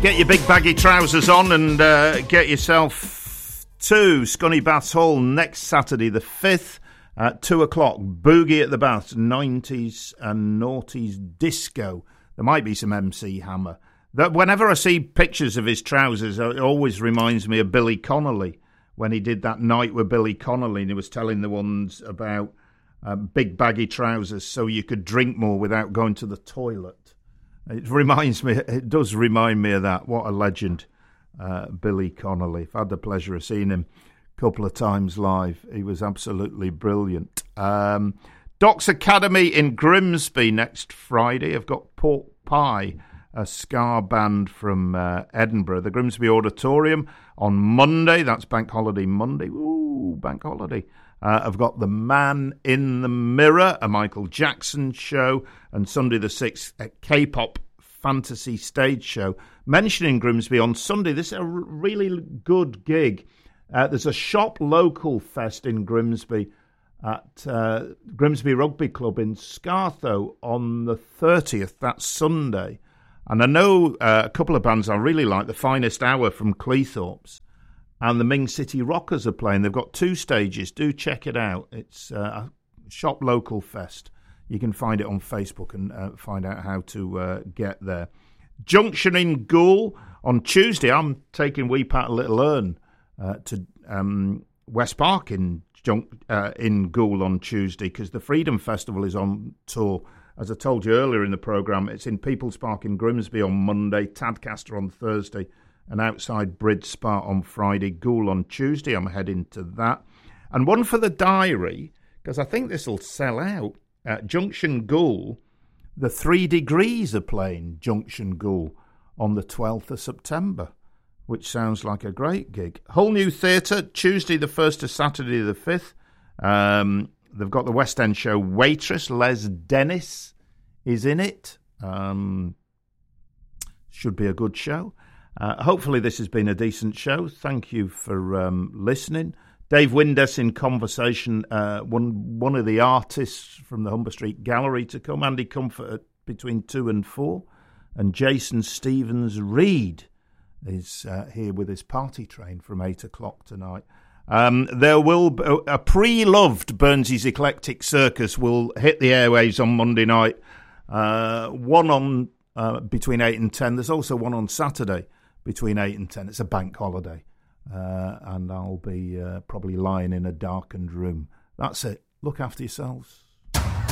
Get your big baggy trousers on and get yourself to Scunny Baths Hall next Saturday the 5th at 2 o'clock. Boogie at the Baths, 90s and noughties disco. There might be some MC Hammer. Whenever I see pictures of his trousers, it always reminds me of Billy Connolly when he did that night with Billy Connolly and he was telling the ones about big baggy trousers so you could drink more without going to the toilet. It does remind me of that. What a legend, Billy Connolly. I've had the pleasure of seeing him a couple of times live. He was absolutely brilliant. Doc's Academy in Grimsby next Friday. I've got Pork Pie, a ska band from Edinburgh. The Grimsby Auditorium on Monday. That's Bank Holiday Monday. Ooh, Bank Holiday. I've got The Man in the Mirror, a Michael Jackson show, and Sunday the 6th, a K-pop fantasy stage show. Mentioning Grimsby on Sunday, this is a really good gig. There's a Shop Local Fest in Grimsby at Grimsby Rugby Club in Scartho on the 30th, that's Sunday. And I know a couple of bands I really like, The Finest Hour from Cleethorpes and the Ming City Rockers are playing. They've got 2 stages. Do check it out. It's a Shop Local Fest. You can find it on Facebook and find out how to get there. Junction in Goole on Tuesday. I'm taking Wee Pat Little Ern to West Park in Goole on Tuesday because the Freedom Festival is on tour. As I told you earlier in the programme, it's in People's Park in Grimsby on Monday, Tadcaster on Thursday, and outside Bridge Spa on Friday, Goole on Tuesday. I'm heading to that. And one for the diary, because I think this will sell out. At Junction Goole, the 3 Degrees are playing Junction Goole on the 12th of September, which sounds like a great gig. Hull New Theatre, Tuesday the 1st to Saturday the 5th. They've got the West End show Waitress. Les Dennis is in it. Should be a good show. Hopefully this has been a decent show. Thank you for listening. Dave Windes in conversation, one of the artists from the Humber Street Gallery to come. Andy Comfort between 2 and 4. And Jason Stevens-Reid is here with his party train from 8 o'clock tonight. There will be a pre-loved Burnsy's Eclectic Circus will hit the airwaves on Monday night. One on between 8 and 10. There's also one on Saturday between 8 and 10. It's a bank holiday. And I'll be probably lying in a darkened room. That's it. Look after yourselves.